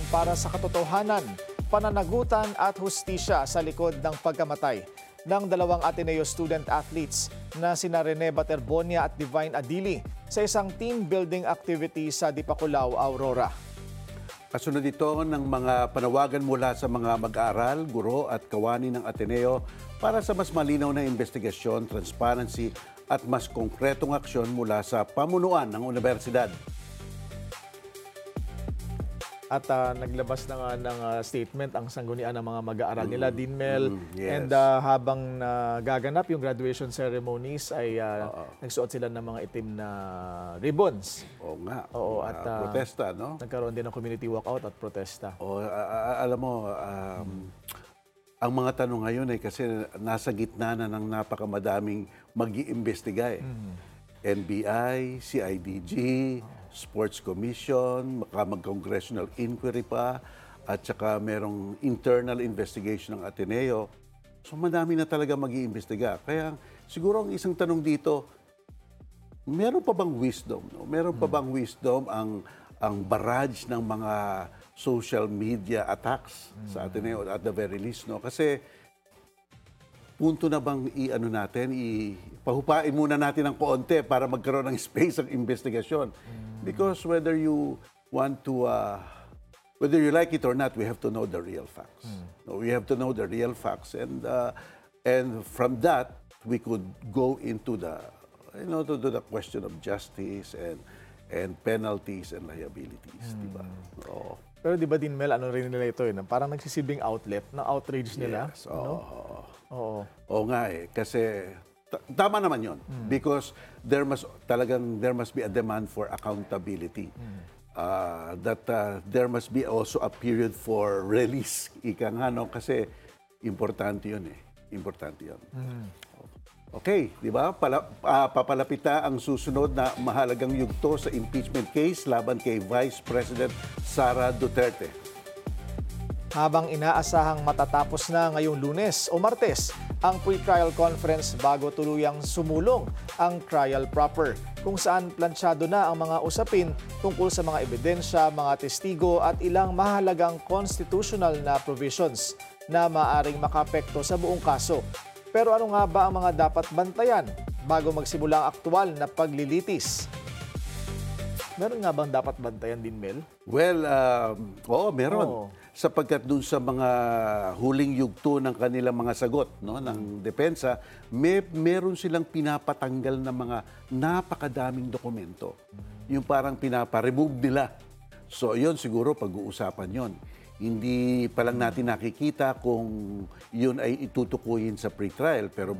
para sa katotohanan, pananagutan at hustisya sa likod ng pagkamatay ng dalawang Ateneo student athletes na sina Rene Baterbonia at Divine Adili sa isang team building activity sa Dipakulaw, Aurora. Kasunod ito ng mga panawagan mula sa mga mag-aaral, guro at kawani ng Ateneo para sa mas malinaw na investigasyon, transparency at mas konkretong aksyon mula sa pamunuan ng universidad. At naglabas na nga ng statement ang sanggunian ng mga mag-aaral nila, Dinmel. Yes. And habang gaganap yung graduation ceremonies ay nagsuot sila ng mga itim na ribbons. Oo nga. Oo, at protesta, no? Nagkaroon din ng community walkout at protesta. Alam mo, ang mga tanong ngayon ay kasi nasa gitna na ng napakamadaming mag-iimbestiga eh. NBI, CIDG, Sports Commission, mag-congressional inquiry pa, at saka merong internal investigation ng Ateneo. So madami na talaga mag-iimbestiga. Kaya siguro ang isang tanong dito, meron pa bang wisdom? No? Meron pa bang wisdom ang barrage ng mga social media attacks sa Ateneo at the very least? No? Kasi punto na bang ipahupain muna natin ng konti para magkaroon ng space ang investigasyon? Because whether you want to, whether you like it or not, we have to know the real facts. No, we have to know the real facts, and from that we could go into the, to the question of justice and penalties and liabilities, di ba? Oo. Pero di ba, Dinmel, ano rin nila ito? Parang nagsisibing outlet ng outrage nila. Yes, Oo. Oo nga eh, kasi tama naman yon because there must be a demand for accountability. There must be also a period for release. Ika nga, no? Kasi importante yun eh. Importante yun. Okay, di ba? Papalapita ang susunod na mahalagang yugto sa impeachment case laban kay Vice President Sara Duterte. Habang inaasahang matatapos na ngayong Lunes o Martes ang pre-trial conference bago tuluyang sumulong ang trial proper, kung saan plansyado na ang mga usapin tungkol sa mga ebidensya, mga testigo at ilang mahalagang constitutional na provisions na maaring makapekto sa buong kaso. Pero ano nga ba ang mga dapat bantayan bago magsimula ang aktual na paglilitis? Meron nga bang dapat bantayan, Dinmel? Well, oo, meron. Oo. Sapagkat dun sa mga huling yugto ng kanilang mga sagot, no, ng depensa, meron silang pinapatanggal na mga napakadaming dokumento. Yung parang pinapa-remove nila. So, yun siguro pag-uusapan yun. Hindi pa lang natin nakikita kung yun ay itutukuyin sa pre-trial, pero